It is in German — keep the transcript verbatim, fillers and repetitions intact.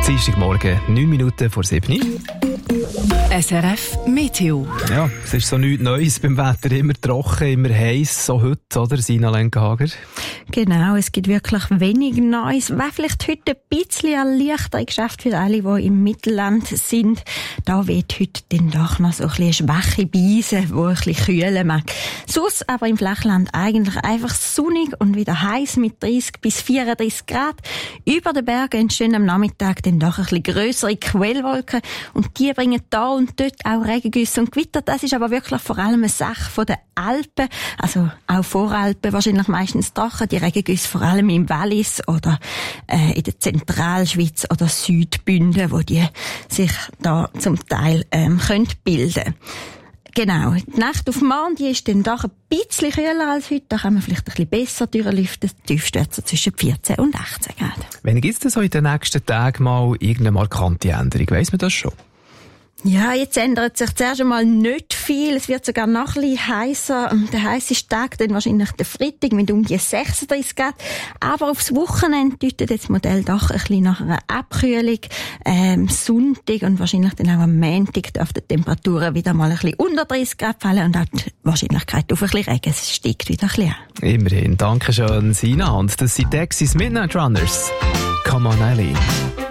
Dienstagmorgen, neun Minuten vor sieben. S R F Meteo. Ja, es ist so nichts Neues beim Wetter. Immer trocken, immer heiß, so heute, oder, Sina Lenkenhager? Genau, es gibt wirklich wenig Neues. Wäre vielleicht heute ein bisschen ein leichteres Geschäft für alle, die im Mittelland sind. Da weht heute dann doch noch so ein bisschen eine schwache Beise, die ein bisschen kühlen mag. Sonst aber im Flachland eigentlich einfach sonnig und wieder heiß mit dreißig bis vierunddreißig Grad. Über den Bergen entstehen am Nachmittag dann doch ein bisschen grössere Quellwolken und die bringen da und dort auch Regengüsse und Gewitter. Das ist aber wirklich vor allem eine Sache von den Alpen, also auch Voralpen wahrscheinlich meistens trocken, die Regengüsse vor allem im Wallis oder äh, in der Zentralschweiz oder Südbünden, wo die sich da zum Teil ähm, können bilden. Genau, die Nacht auf morgen, die ist dann doch ein bisschen kühler als heute, da kann man vielleicht ein bisschen besser durchlüften, tiefst wird so zwischen vierzehn und achtzehn Grad. Wenn gibt es denn so in den nächsten Tagen mal irgendeine markante Änderung, weiss man das schon? Ja, jetzt ändert sich zuerst einmal nicht viel. Es wird sogar noch ein bisschen heißer. Der heisseste Tag dann wahrscheinlich der Freitag mit um die sechsunddreißig Grad. Aber aufs Wochenende deutet das Modell doch ein bisschen nach einer Abkühlung. Ähm, Sonntag und wahrscheinlich dann auch am Montag dürften die Temperaturen wieder mal ein bisschen unter dreißig Grad fallen und auch die Wahrscheinlichkeit auf ein bisschen Regen steigt wieder ein bisschen an. Immerhin. Dankeschön, Sina. Und das sind Texas Midnight Runners. Come on, Eileen.